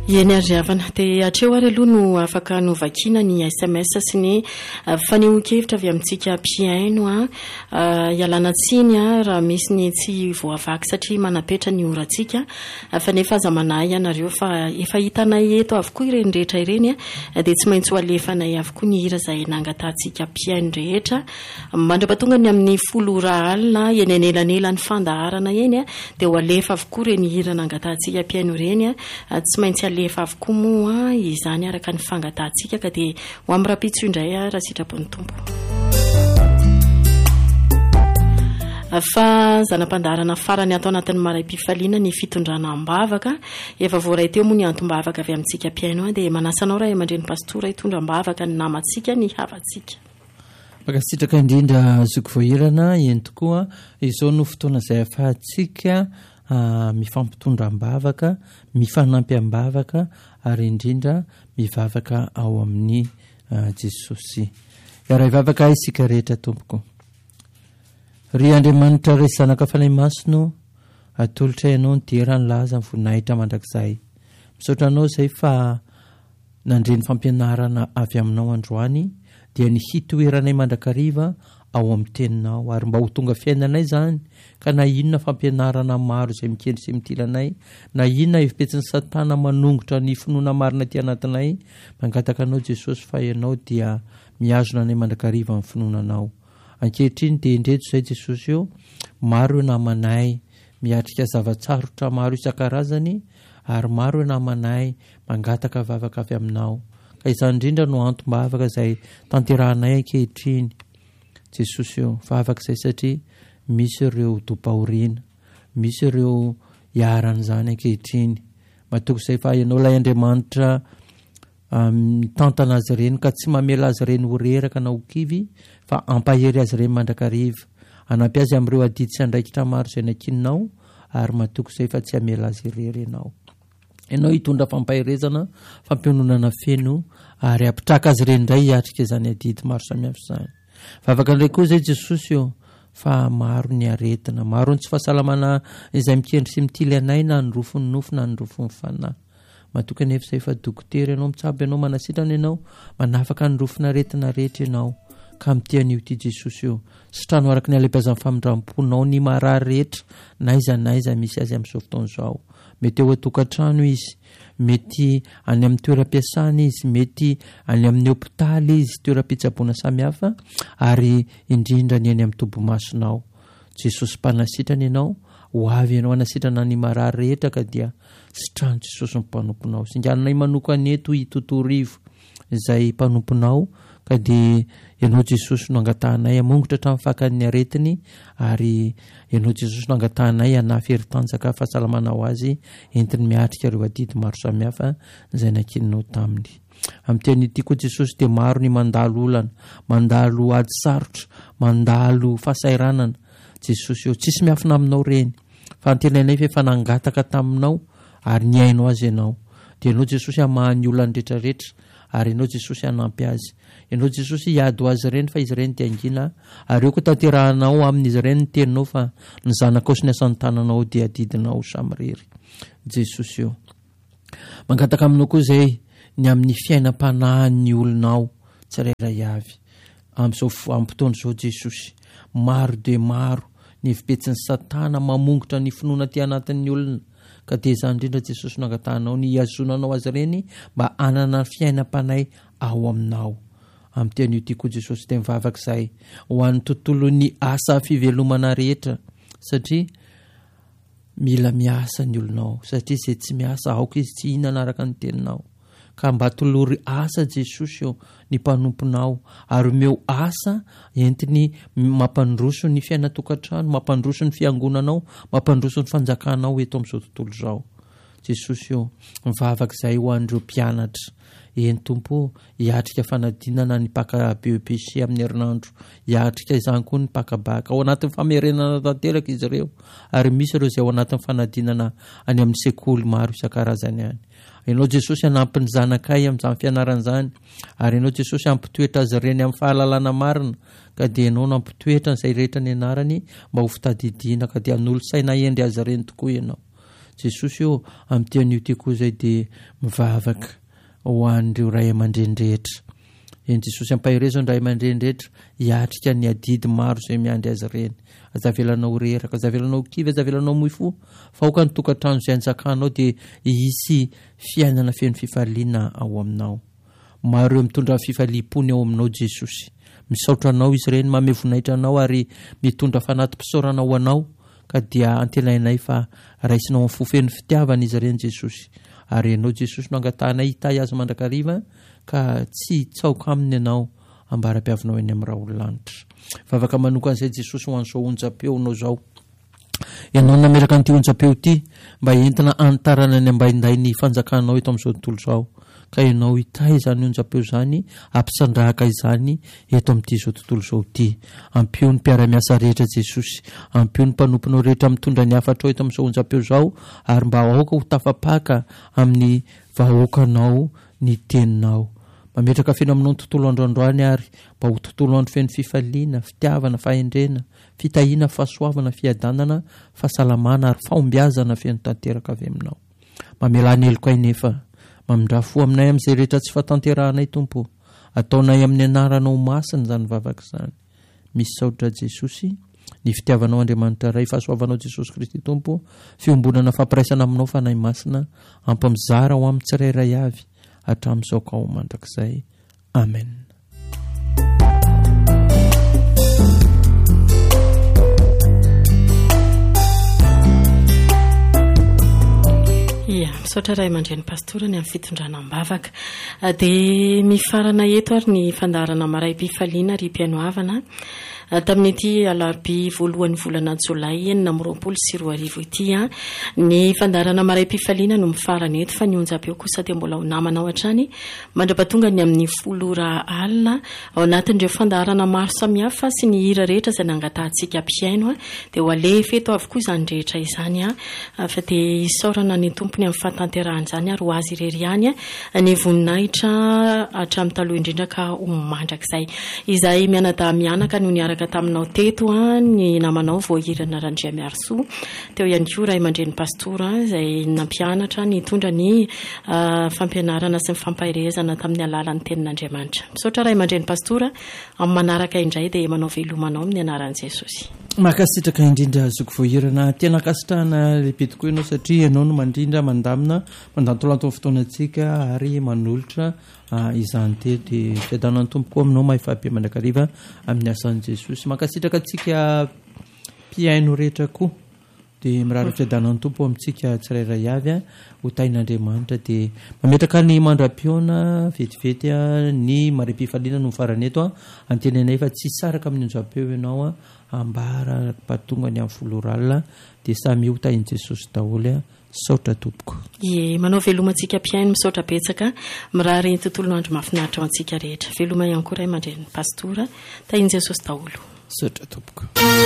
Ienergiavana dia atreo ary aloha no afaka novakina ny SMS sy ny fanehoan-kevitra avy amintsika mpiaino ialana tsiny raha misy ny tsy voavaky satria manapetra ny orantsika fa nefa aza manahy ianareo fa efa hitanay eto avokoa ireny rehetra ireny dia tsy maintsy ho alefanay avokoa ny hira izay nangatantsika mpiaino rehetra mandrapatonga ny amin'ny 10 alina eny anelanelany fandaharana eny dia ho alefa avokoa ireny hira nangatantsika mpiaino ireny tsy maintsy alefa avokoa moa izany araka ny fangatantsika ka dia ho amin'ny rapitso indray raha sitrapon'ny tompo fa zanam-pandaharana farany atao anatin'ny maray-pifaliana ny fitondrana ambavaka efa voaray teo moa ny antom-bavaka avy amintsika mpiaino dia manasanao raha mandreny pastora hitondra ambavaka ny namantsika ny havantsika makasitraka indrindra azoko voahirana eny tokoa izao no fotoana izay afahantsika mifampitondra ambavaka mifanampy ambavaka ary indrindra mivavaka ao amin'ny Jesosy raha ivavaka isika rehetra tompoko ry Andriamanitra ry zanaka fanahy masino atolotra ianao ny derany laza voninahitra mandrakizay misaotra anao izay fa nandreny fampianarana avy aminao androany dia ny hitoeranay mandrakariva ao amin'ny teninao ary mba ho tonga fiainanay izany ka na inona fampianarana maro izay mikendry sy mitilanay na inona ifipetsin'ny satana manongotra ny finoana marina ty anatinay mangataka anao Jesosy fa ianao dia miazona anay mandrakariva amin'ny finoananao ankehitriny dia indreto izay Jesosy eo maro eo namanay miatrika zavatsarotra maro isan-karazany ary maro eo namanay mangataka vavaka avy aminao ka izany indrindra no antom-bavaka izay tanterahanay ankehitriny Jesosy eo vavaka izay satria misy ireo dopaorina misy ireo iaran'izany ankehitriny matoko izay fa ianao lay Andriamanitra mitantana azy ireny ka tsy mamela azy ireny ho reraka na ho kivy fa ampahery azy ireny mandrakariva anampy azy amin'ireo adidy sy andraikitra maro izay nakininao ary matoko izay fa tsy hamela azy irery ianao hitondra fampaherezana fampiononana feno ary apitraka azy ireny indray hiatrika izany adidy maro samihafa izany vavaka indray koa izay Jesosy eo fa maro ny aretina maro ny tsy fahasalamana izay mikendry sy mitily anay na ny rofon'ny nofo na ny rofon'ny fanahy matoka nefa izay fa dokotera ianao mitsaby ianao manasitrana ianao manafaka ny rofina aretina rehetra ianao ka mitian'io ty Jesosy eo sitrano araka ny alebazan'ny famindram-ponao ny marary rehetra naiza misy azy amin'izao fotoana izao mety eo atokantrano izy mety any amin'ny toeram-piasana izy mety any amin'ny hopitaly izy toeram-pitsaboana samihafa ary indrindra ny any amin'ny tobomasonao Jesosy mpanasitrana ianao ho avy ianao anasitrana ny marary rehetra ka dia sitrano Jesosy ny mpanomponao singananay manokany eto hitotorivo izay mpanomponao ka dia ianao Jesosy no angatahanay amongotra hatramin'ny fakan'ny aretiny ary ianao Jesosy no angatahanay hanafy heri-tanjaka fahasalamana ho azy entiny miatrika ireo adidy maro samihafa izay nakininao taminy amin'ny tenyity koa Jesosy dia maro ny mandalo olana mandalo ady sarotra mandalo fahasairanana Jesosy eo tsisy miafina aminao reny fa antenainay fa efa nangataka taminao ary ny ainao azy ianao dia ianao Jesosy hamahany olana rehetrarehetra ary ianao Jesosy hanampy azy ianao Jesosy hiady ho azy ireny fa izy ireny dia angina ary eo koa tanterahanao amin'izy ireny ny teninao fa ny zanakao sy ny asan'ny tananao dia adidinao samirery Jesosy eo mangataka aminao koa izay ny amin'ny fiainam-panahin'ny olonao tsirairay avy amin'izao fotoana izao Jesosy maro dia maro ny fipetsin'ny satana mamongotra ny finoana ty anatin'ny olona ka dia izany indrindra Jesosy no angatahanao ny hiazonanao azy ireny mba hanana fiainam-panay ao aminao amin'ny tean'io ty koa Jesosy dia mivavaka izay ho an'ny tontolon'ny asa fivelomana rehetra satria mila miasa ny olonao satria izay tsy miasa aoka izy tsy hihinana araka ny teninao ka mba tolory asa Jesosy eo ny mpanomponao ary meo asa entiny mampandroso ny fiainatokantrano mampandroso ny fiangonanao mampandroso ny fanjakanao eto amin'izao tontolo izao Jesosy eo mivavaka izay ho an'ireo mpianatra eny tompo hiatrika fanadinana ny paka BEPC amin'ny herinandro hiatrika izany koa ny pakabaka ao anatin'ny famerenana tanteraka izy ireo ary misy ireo izay ao anatin'ny fanadinana any amin'ny sekoly maro isan-karazany any ianao Jesosy hanampy ny zanakay amin'izany fianaran'izany ary ianao Jesosy hampitoetra azy ireny amin'ny fahalalana marina ka dia ianao nampitoetra n'izay rehetra ny anarany mba ho fitadidiana ka dia n'olo saina endry azy ireny tokoa ianao jesosy eo amin'nytean'io ty koa zay de mivavaka ho an'ireo ray aman-dreny-drehetra. Eny jesosy ampahire zao ny ray aman-dreny-drehetra hiatrika ny adidy maro zay miandry azy reny. Azavelanao reraka, azavelanao kivy, azavelanao moifo, fa oka ny tokantrano zay anjakanao de hisy fiainana feno fifaliana ao aminao. Maro eo mitondra fifaliam-pony ao aminao jesosy. Misaotra anao izy reny, mame voninahitra anao ary mitondra fanatim-pisaorana ao anao ka dia antenainay fa raisinao amin'ny fofeny fitiavana izy reny jesosy. Ary ianao jesosy no angatanay hitay azy mandrakariva ka tsy tsaoka aminy ianao ambara-piavinao eny amin'ny raha olo-lanitra. Vavaka manoka an'izay jesosy ho an'izao onjam-peo anao zao. Ianao nameraka an'ity onjam-peo ity mba entina antarana ny ambainday ny fanjakanao eto amin'izao tontolo zao. Ka ianao hitay zany onjam-peo zany, ampisandrahaka izany eto amin'ity zao tontolo zao ity. Ampio ny mpiara-miasa rehetra jesosy, ampio ny mpanomponao rehetra mitondra ny hafatrao eto amin'izao onjam-peo zao, ary mba aoka ho tafapaka amin'ny vahoakanao ny teninao. Mametraka feno aminao ny tontolo androandroany ary mba ho tontolo andro feno fifaliana, fitiavana, fahendrena, fitahiana, fahasoavana, fiadanana, fahasalamana ary fahombiazana feno tanteraka avy aminao. Mamela ny eloko ay nefa, mamindrafo aminay amin'izay rehetra tsy fatanterahanay tompo, ataonay amin'ny anaranao masina zany vavaka zany. Misy saotra jesosy, ny fitiavanao Andriamanitra ray, fahasoavanao Jesosy Kristy tompo, fiombonana fampiraisana aminao fanahy masina, ampamizara ho amin'ny tsirairay avy hatramin'izao ka ho mandrakizay. Amen. Ia, misaotra ray aman-dren'ny pastora ny amin'ny fitondrana am-bavaka. Dia mifarana eto ary ny fandarana maray-pifaliana ry mpianoavana tamin'ity alarobia voalohan'ny volana jolay 2024 ity ny fandarana maray-pifaliana no mifarana eto fa ny onjam-peo kosa dia mbola ho namanao hatrany mandrapatonga ny amin'ny 10 alina ao anatin'ireo fandarana maro samihafa sy ny hira rehetra izay nangatantsika mpiaino dia ho alefa eto avokoa izany rehetra izany fa dia hisaorana ny tompony amin'ny fahatanterahany izany ary ho azy irery ihany ny voninahitra hatramin'ny taloha indrindra ka ho mandrakizay. Izay mianadahy mianaka no niaraka taminao teto ny namanao voahirana Randria Miarsoa teo ihany koa ray aman-dren'ny pastora izay nampianatra nitondra ny fampianarana sy ny fampahirezana tamin'ny alalan'ny tenin'Andriamanitra. Misaotra ray aman-dren'ny pastora amin'ny manaraka indray dia manao velomanao amin'ny anaran'i Jesosy. Makasitraka indrindra zoko voahirana tena kasitrahana lehibe tokoa ianao satria ianao no mandrindra mandamina mandantolanto amin'ny fotoanantsika ary manolotra izany te dia fiadanan'ny tompo koa aminao mahefabe mandrakariva amin'ny asan'i Jesosy. Makasitraka antsika mpiaino rehetra koa dia mirary fiadanan'ny tompo amintsika tsirairay avy ho tain'Andriamanitra dia mametraka ny mandram-piona vetivety ny maray-pifaliana no mifarana eto antenanay fa tsy saraka amin'ny onjam-peo ianao ambara patonga ny amin'ny 10 alina dia samy ho tain'i Jesosy daholo saotra tompoko. Ie, manao velomantsika mpiaino misaotra betsaka mirary ny tontolo andro mahafinaritra ho antsika rehetra. Veloma ihany koa ray aman-dren'ny pastora tain'i Jesosy daholo. Saotra tompoko.